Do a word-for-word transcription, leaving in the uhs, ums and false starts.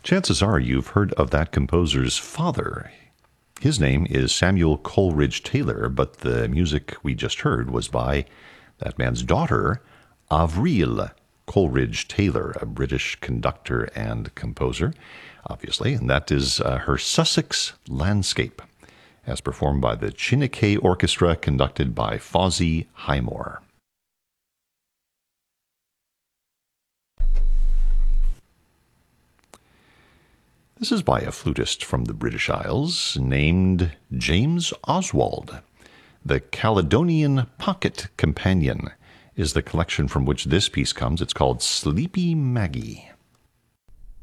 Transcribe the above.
Chances are you've heard of that composer's father. His name is Samuel Coleridge Taylor, but the music we just heard was by that man's daughter, Avril Coleridge Taylor, a British conductor and composer, obviously, and that is uh, her Sussex Landscape, as performed by the Chineke Orchestra, conducted by Fawzi Highmore. This is by a flutist from the British Isles named James Oswald. The Caledonian Pocket Companion is the collection from which this piece comes. It's called Sleepy Maggie.